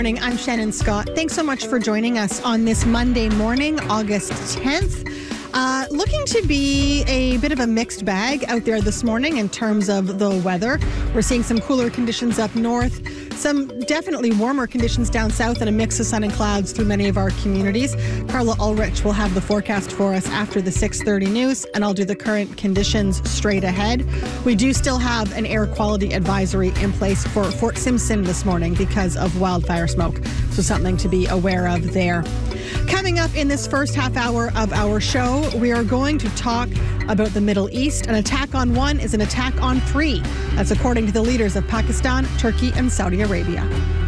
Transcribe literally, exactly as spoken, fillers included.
morning. I'm Shannon Scott. Thanks so much for joining us on this Monday morning, August tenth. Uh, looking to be a bit of a mixed bag out there this morning in terms of the weather. We're seeing some cooler conditions up north, some definitely warmer conditions down south, and a mix of sun and clouds through many of our communities. Carla Ulrich will have the forecast for us after the six thirty news, and I'll do the current conditions straight ahead. We do still have an air quality advisory in place for Fort Simpson this morning because of wildfire smoke, so something to be aware of there. Coming up in this first half hour of our show, we are going to talk about the Middle East. An attack on one is an attack on three. That's according to the leaders of Pakistan, Turkey, and Saudi Arabia.